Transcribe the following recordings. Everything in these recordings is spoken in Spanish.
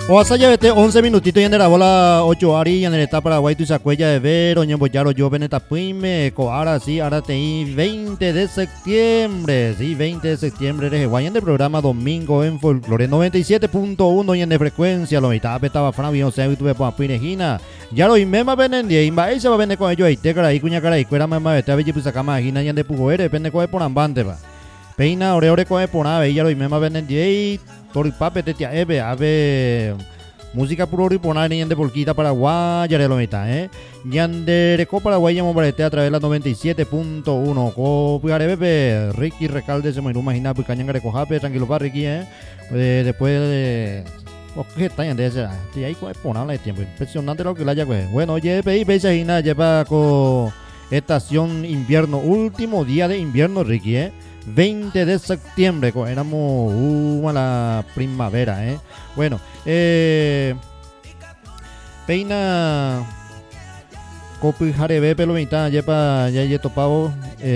O hasta ya vete 11 minutitos y en la bola 8 ari y en el está Paraguay tu sacuella de ver oñen boyaro yo veneta puime ahora sí ahora te 20 de septiembre sí 20 de septiembre eres guayan del programa Domingo en Folklore 97.1 y en de frecuencia lo mitad petaba Fran sea YouTube por Pinejina ya lo imema venen de imba ese va a vender con ellos ahí te cara y cuña cara y cuera más vete a ver pues acá más y en de pujoere depende con por ambante va peina ore con por nave ya lo imema venen de Tori pape te tia ebe ave música puro y poner en de polquita Paraguay ya lo mitad Yande Reco Paraguay llamo para a través de la 97.1 copiare bebe Ricky Recalde se me imagina pues cañan recojape tranquilo para Ricky después de ¿qué está en ese ahí con ponerla de tiempo impresionante lo que la haya bueno oye ve na lleva con estación invierno último día de invierno Ricky 20 de septiembre, éramos a la primavera, Bueno, peina copi jarebe pelo mitad, ya topado,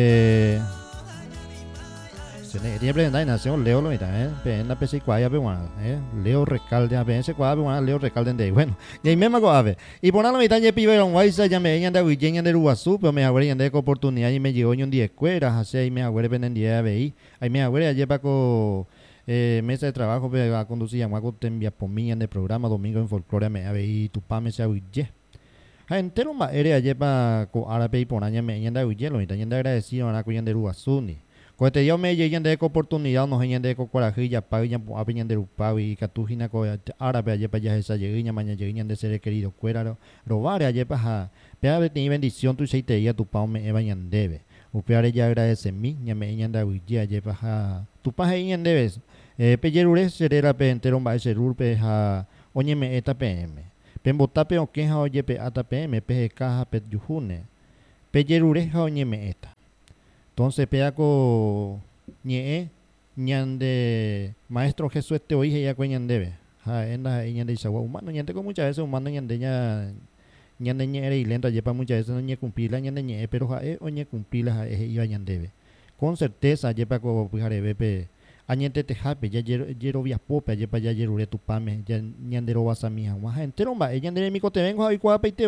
siempre en nación Leo lo mitad, en la PC cuaya Leo Recalde a ese cuadro Leo Recalde de bueno y ahí me mago ave y por la mitad ya pibe un guaysa ya me anda huyendo de Uruguazú pero me aguaré de oportunidad y me llegó un día escuelas así ahí me aguaré en día ahí me aguaré lleva con mesa de trabajo pero a conducir a te envía por mí en el programa Domingo en Folklore me ave tu pa me se huye entero más era lleva con árabe y por año me anda huyendo y también agradecido a la cuyan de Uruguazú ni cuando te dio me llegan de oportunidad no llegan de corajilla pagan a piñan de upavi catujina co árabe allá para allá esa lleguiña mañana lleguiñan de ser querido cuera robar allá para pea ni bendición tu se te ya tu pau me bañan debe upeare ya agradece mí ya me ñan da uya allá para tu pa ñan debes pellerure serera pe entero ba ese rurpe ha oñe me eta pm pen botape o que ha oye pe ata pm pe caja pe yujune pellerure ha oñe me eta entonces peaco ñe ñande maestro Jesús este hoy ya cueñan debe en la ñande isagua humano ñande con muchas veces humano ñande ñande ñe era y lenta lleva muchas veces no ñe cumplila ñande ñe pero oñe cumplila iba ñande con certeza lleva co pujare bepe añete te jape ya yero via popa lleva ya yerure tu pame ya ñande ro basa mija más entero ba ñande mi cote vengo hoy cuapeite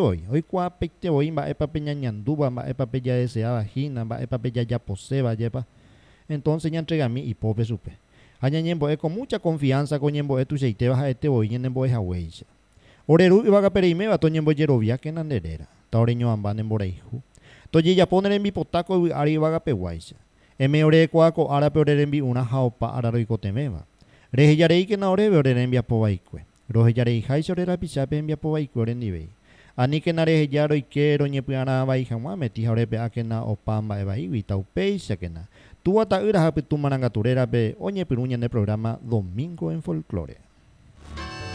hoy ba epa peña ñanduba ba epa peña deseaba gina ba epa peña ya poseba lleva entonces ya entrega a mí y pope supe allá ñembo con mucha confianza con ñembo tu seite baja este hoy ñembo es haweisa oreru iba a perime va to ñembo yero via que nanderera taureño amba en boreiju to ya poner en mi potaco ari va a peguaisa me ore cuaco ahora peor envi una jaupa ara roico temeva rejayarei que na ore peor envia povaicue rojayarei jai sobre la pichape envia povaicue en nivel ani que na rejayaro y quiero ñepiana vai jamás metí ore pe que na opamba eva y tau peisa que na tu ata ira hape tu maranga turera pe oñe piruña en el programa Domingo en Folklore.